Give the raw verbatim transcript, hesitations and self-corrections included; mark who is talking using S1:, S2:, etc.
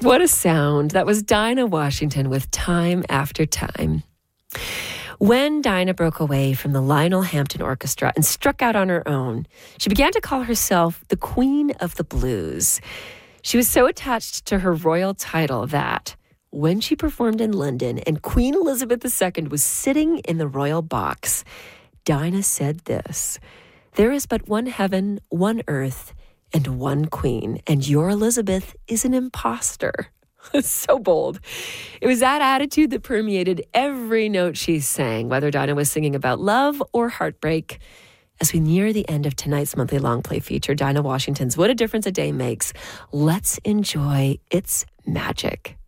S1: What a sound. That was Dinah Washington with Time After Time. When Dinah broke away from the Lionel Hampton Orchestra and struck out on her own, she began to call herself the Queen of the Blues. She was so attached to her royal title that when she performed in London and Queen Elizabeth the Second was sitting in the royal box, Dinah said this: "There is but one heaven, one earth, and one queen, and your Elizabeth is an imposter." It's so bold. It was that attitude that permeated every note she sang, whether Dinah was singing about love or heartbreak. As we near the end of tonight's monthly long play feature, Dinah Washington's What a Difference a Day Makes, let's enjoy its magic.